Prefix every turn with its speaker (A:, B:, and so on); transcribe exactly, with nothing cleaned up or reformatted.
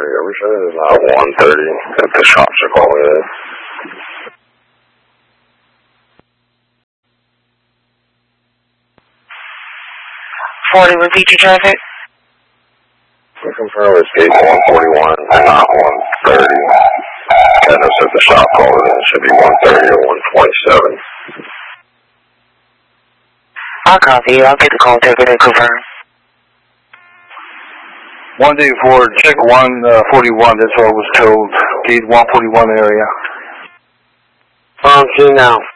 A: Everything is not one thirty that the shops are calling in.
B: forty, repeat your traffic.
A: We confirm it's gate one forty-one and not one thirty. That knows that the shop called in. It should be one thirty or one twenty-seven.
B: I'll copy you. I'll get the call taken and confirm.
C: one day four, check one forty-one, that's what I was told. Gate one forty-one area.
D: Um, see now.